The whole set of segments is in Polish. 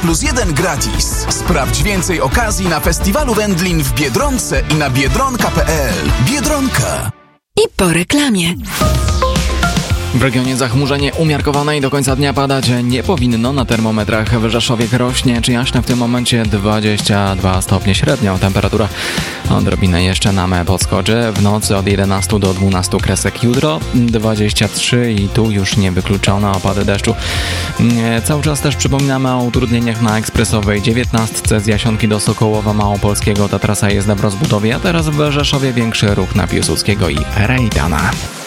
1+1 gratis. Sprawdź więcej okazji na Festiwalu Wędlin w Biedronce i na biedronka.pl. Biedronka. I po reklamie. W regionie zachmurzenie umiarkowane i do końca dnia padać nie powinno. Na termometrach w Rzeszowie rośnie czy jaśne w tym momencie 22 stopnie średnią. Temperatura odrobinę jeszcze nam podskoczy. W nocy od 11 do 12 kresek, jutro 23 i tu już niewykluczone opady deszczu. Cały czas też przypominamy o utrudnieniach na ekspresowej 19 z Jasionki do Sokołowa Małopolskiego. Ta trasa jest w rozbudowie, a teraz w Rzeszowie większy ruch na Piłsudskiego i Rejdana.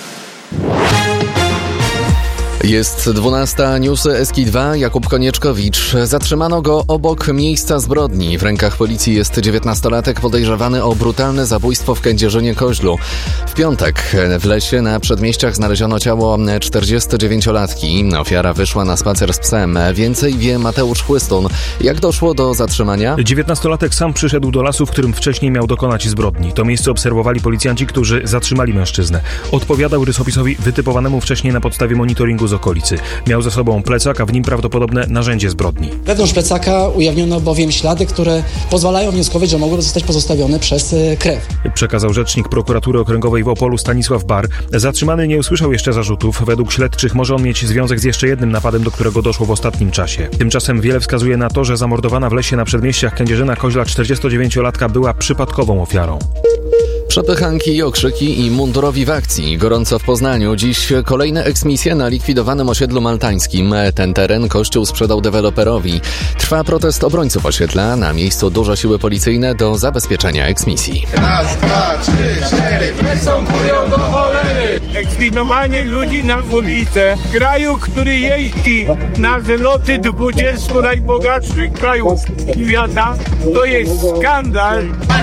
Jest 12, newsy SK2, Jakub Konieczkowicz. Zatrzymano go obok miejsca zbrodni. W rękach policji jest 19-latek podejrzewany o brutalne zabójstwo w Kędzierzynie-Koźlu. W piątek w lesie na przedmieściach znaleziono ciało 49-latki. Ofiara wyszła na spacer z psem. Więcej wie Mateusz Chłystun. Jak doszło do zatrzymania? 19-latek sam przyszedł do lasu, w którym wcześniej miał dokonać zbrodni. To miejsce obserwowali policjanci, którzy zatrzymali mężczyznę. Odpowiadał rysopisowi wytypowanemu wcześniej na podstawie monitoringu z okolicy. Miał ze sobą plecak, a w nim prawdopodobne narzędzie zbrodni. Wewnątrz plecaka ujawniono bowiem ślady, które pozwalają wnioskować, że mogły zostać pozostawione przez krew. Przekazał rzecznik prokuratury okręgowej w Opolu Stanisław Bar. Zatrzymany nie usłyszał jeszcze zarzutów. Według śledczych może on mieć związek z jeszcze jednym napadem, do którego doszło w ostatnim czasie. Tymczasem wiele wskazuje na to, że zamordowana w lesie na przedmieściach Kędzierzyna-Koźla 49-latka była przypadkową ofiarą. Przepychanki, okrzyki i mundurowi w akcji. Gorąco w Poznaniu. Dziś kolejne eksmisje na likwidowanym osiedlu maltańskim. Ten teren Kościół sprzedał deweloperowi. Trwa protest obrońców osiedla. Na miejscu dużo siły policyjne do zabezpieczenia eksmisji. Raz, dwa, trzy, cztery, występują do cholery. Ekspinowanie ludzi na ulicę. W kraju, który jeździ na zloty 20 najbogatszych krajów świata, to jest skandal.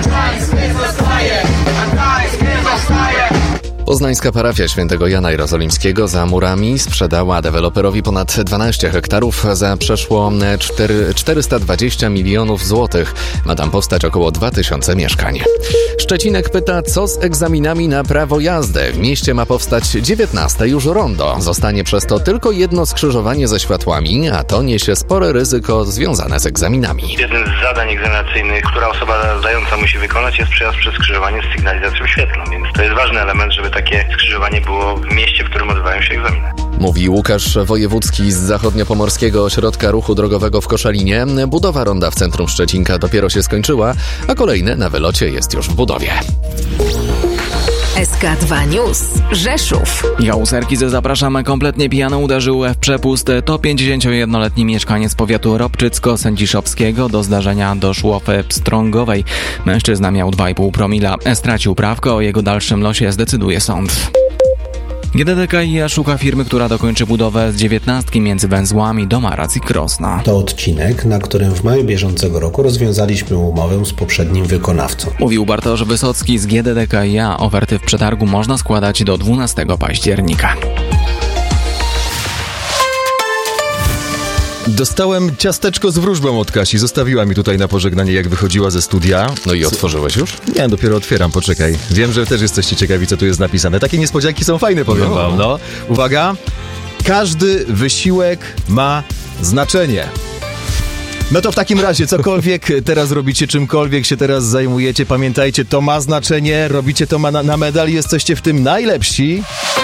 Poznańska parafia świętego Jana Jerozolimskiego za murami sprzedała deweloperowi ponad 12 hektarów za przeszło 420 milionów złotych. Ma tam powstać około 2000 mieszkań. Szczecinek pyta, co z egzaminami na prawo jazdy. W mieście ma powstać 19 już rondo. Zostanie przez to tylko jedno skrzyżowanie ze światłami, a to niesie spore ryzyko związane z egzaminami. Jednym z zadań egzaminacyjnych, która osoba zdająca musi wykonać, jest przejazd przez skrzyżowanie z sygnalizacją świetlną, więc to jest ważny element, żeby takie skrzyżowanie było w mieście, w którym odbywają się egzaminy. Mówi Łukasz Wojewódzki z Zachodniopomorskiego Ośrodka Ruchu Drogowego w Koszalinie. Budowa ronda w centrum Szczecinka dopiero się skończyła, a kolejne na wylocie jest już w budowie. SK2 News. Rzeszów. Jałuserkizy zapraszamy. Kompletnie pijany uderzył w przepust. To 51-letni mieszkaniec powiatu Ropczycko-Sędziszowskiego. Do zdarzenia doszło w Pstrągowej. Mężczyzna miał 2,5 promila. Stracił prawkę. O jego dalszym losie zdecyduje sąd. GDDKiA szuka firmy, która dokończy budowę z 19 między węzłami do Marac i Krosna. To odcinek, na którym w maju bieżącego roku rozwiązaliśmy umowę z poprzednim wykonawcą. Mówił Bartosz Wysocki z GDDKiA. Oferty w przetargu można składać do 12 października. Dostałem ciasteczko z wróżbą od Kasi. Zostawiła mi tutaj na pożegnanie, jak wychodziła ze studia. No i otworzyłeś już? Nie, dopiero otwieram, poczekaj. Wiem, że też jesteście ciekawi, co tu jest napisane. Takie niespodzianki są fajne, powiem wam, no. Uwaga! Każdy wysiłek ma znaczenie. No to w takim razie, cokolwiek teraz robicie, czymkolwiek się teraz zajmujecie, pamiętajcie, to ma znaczenie, robicie to na medal, jesteście w tym najlepsi.